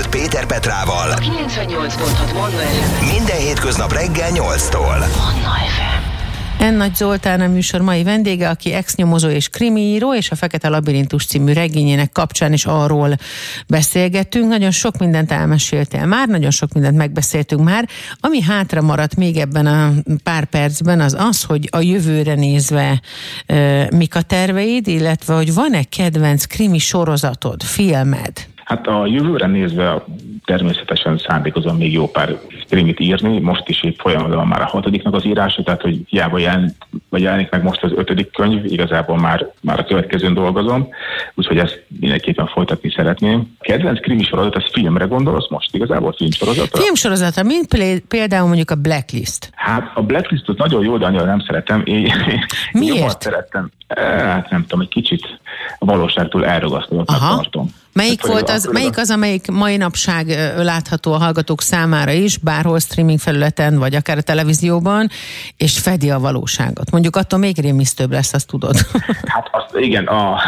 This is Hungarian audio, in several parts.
előtt Péter Petrával. A 98.6 Manna FM. Minden hétköznap reggel 8-tól. Manna FM. N. Nagy Zoltán a műsor mai vendége, aki ex-nyomozó és krimiíró, és a Fekete Labirintus című regényének kapcsán is arról beszélgettünk. Nagyon sok mindent elmeséltél már, nagyon sok mindent megbeszéltünk már. Ami hátra maradt még ebben a pár percben, az, hogy a jövőre nézve mik a terveid, illetve hogy van-e kedvenc krimi sorozatod, filmed? Hát a jövőre nézve természetesen szándékozom még jó pár krimit írni, most is épp folyamatban van már a 6. az írása, tehát hogy hiába jelenik meg most az 5. könyv, igazából már a következőn dolgozom, úgyhogy ezt mindenképpen folytatni szeretném. Kedvenc krimi sorozat, ez filmre gondolsz most igazából, filmsorozatra? Filmsorozatra, mint például mondjuk a Blacklist. Hát a Blacklistot nagyon jó, de annyira nem szeretem. Miért? Szerettem. Hát nem tudom, egy kicsit a valóságtól elragasztottnak tartom. Melyik az, amelyik mai napság látható a hallgatók számára is, bárhol streaming felületen, vagy akár a televízióban, és fedi a valóságot? Mondjuk attól még rémisztőbb lesz, azt tudod. Hát azt, igen,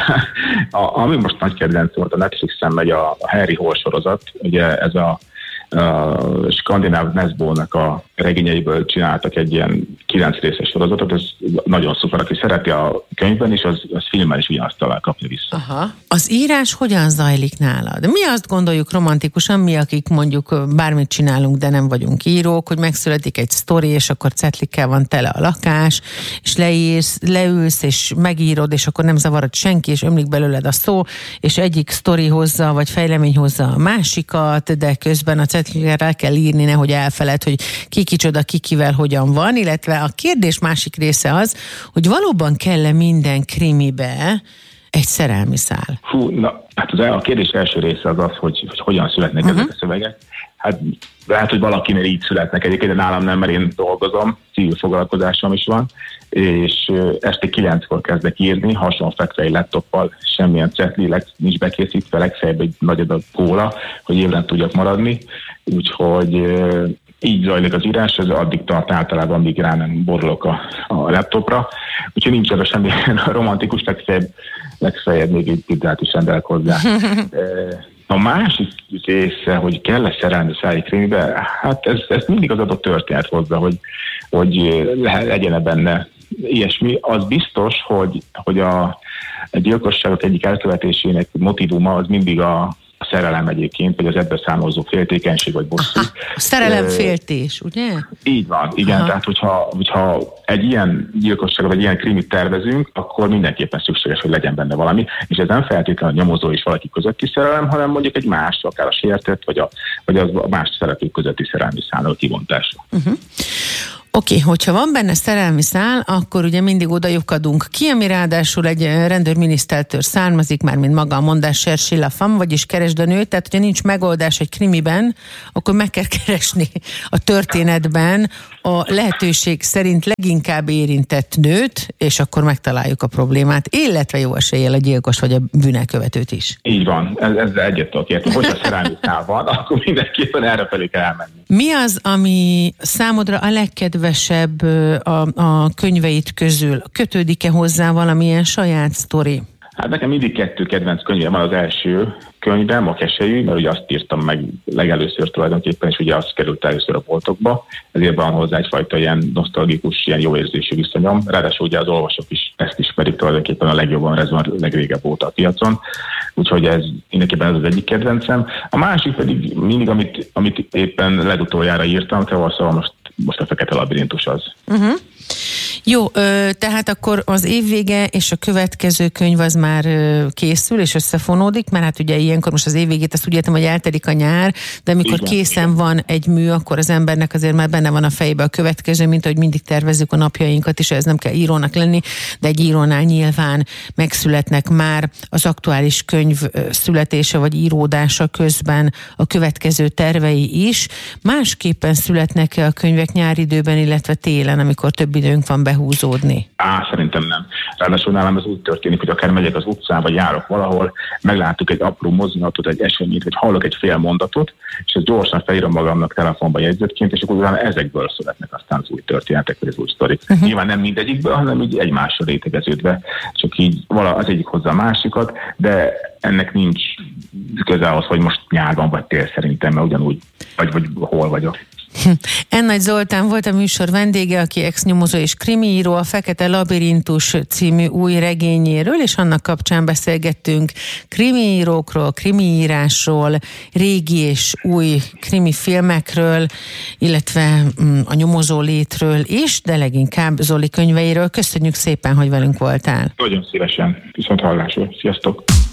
ami most nagy kedvenc volt, a Netflixen megy a Harry Hole sorozat, ugye ez a skandináv Nesbónak a regényeiből csináltak egy ilyen 9 részes sorozatot, ez nagyon szuper, aki szereti a könyvben is, az filmmel is ugyanazt talál kapja vissza. Aha. Az írás hogyan zajlik nálad? Mi azt gondoljuk romantikusan, mi akik mondjuk bármit csinálunk, de nem vagyunk írók, hogy megszületik egy sztori, és akkor cetlikkel van tele a lakás, és leülsz, és megírod, és akkor nem zavarod senki, és ömlik belőled a szó, és egyik sztori hozza, vagy fejlemény hozza a másikat, de közben a cetlikkel rá kell írni, nehogy elfeled, hogy ki kicsoda, kivel hogyan van, illetve a kérdés másik része az, hogy valóban kell-e minden krimibe egy szerelmi szál? Hát a kérdés első része az, hogy hogyan születnek ezek a szövegek. Hát lehet, hogy valakinél így születnek egyébként, de nálam nem, mert én dolgozom, civil foglalkozásom is van, és este 9-kor kezdek írni, hasonfekvei laptoppal, semmilyen cetli nincs bekészítve, legfeljebb egy nagy adag kóla, hogy évben tudjak maradni, úgyhogy így zajlik az írás, ez addig tart általában, amíg rá nem borulok a laptopra, úgyhogy nincs ebben semmi romantikus, legfeljebb még egy pizzát is rendelek hozzá. A másik része, hogy kell-e szerelmi szálli krimibe, hát ez mindig az adott történet hozza, hogy legyen benne ilyesmi. Az biztos, hogy a gyilkosságok egyik elkövetésének motivuma az mindig a szerelem egyébként, vagy az ebből származó féltékenység, vagy bosszú. A szerelemféltés, ugye? Így van, igen. Tehát, hogyha egy ilyen gyilkosságot, vagy ilyen krimit tervezünk, akkor mindenképpen szükséges, hogy legyen benne valami, és ez nem feltétlenül a nyomozó és valaki közötti szerelem, hanem mondjuk egy más, akár a sértett, vagy az más szereplők közötti szerelmi szálnak kivontása. Oké, hogyha van benne szerelmi szál, akkor ugye mindig oda lyukadunk ki, ami ráadásul egy rendőrminisztertől származik, már mint maga a mondás, cherchez la femme, vagyis keresd a nőt, tehát hogyha nincs megoldás egy krimiben, akkor meg kell keresni a történetben a lehetőség szerint leginkább érintett nőt, és akkor megtaláljuk a problémát, illetve jó eséllyel a gyilkos vagy a bűnelkövetőt is. Így van, ezzel egyet tudok érteni. Hogyha szerelmi szál van, akkor mindenképpen erre felé kell elmenni. Mi az, ami számodra a legkedvesebb a könyveit közül? Kötődik-e hozzá valamilyen saját sztori? Hát nekem mindig 2 kedvenc könyvem van. Az első könyvem, a Keselyű, mert ugye azt írtam meg legelőször tulajdonképpen, és ugye az került először a boltokba, ezért van hozzá egyfajta ilyen nosztalgikus, ilyen jó érzésű viszonyom. Ráadásul ugye az olvasók is ezt ismerik tulajdonképpen a legjobban, ez van a legrégebb óta a piacon, úgyhogy ez mindenképpen ez az egyik kedvencem. A másik pedig mindig, amit éppen legutoljára írtam, szóval most a Fekete Labirintus az. Jó, tehát akkor az évvége és a következő könyv az már készül és összefonódik, mert hát ugye ilyenkor most az évvégét azt úgy értem, hogy eltelik a nyár, de amikor készen van egy mű, akkor az embernek azért már benne van a fejbe a következő, mint ahogy mindig tervezzük a napjainkat is, ez nem kell írónak lenni, de egy írónál nyilván megszületnek már az aktuális könyv születése vagy íródása közben a következő tervei is. Másképpen születnek a könyvek nyáridőben, illetve télen, amikor több időnk van behúzódni? Szerintem nem. Ráadásul nálam ez úgy történik, hogy akár megyek az utcán, vagy járok valahol, meglátok egy apró mozdulatot, egy eseményt, vagy hallok egy fél mondatot, és ezt gyorsan felírom magamnak telefonba jegyzetként, és akkor utána ezekből születnek aztán az új történetek, vagy az új sztorik. Nyilván nem mindegyikből, hanem így egymásra rétegeződve, csak így az egyik hozza a másikat, de ennek nincs köze ahhoz, hogy most nyár van, vagy tél szerintem, mert ugyanúgy, vagy hol vagyok. Ennagy Zoltán volt a műsor vendége, aki ex-nyomozó és krimiíró, a Fekete Labirintus című új regényéről, és annak kapcsán beszélgettünk krimiírókról, krimiírásról, régi és új krimifilmekről, illetve a nyomozó létről is, de leginkább Zoli könyveiről. Köszönjük szépen, hogy velünk voltál. Nagyon szívesen. Viszont hallásra. Sziasztok!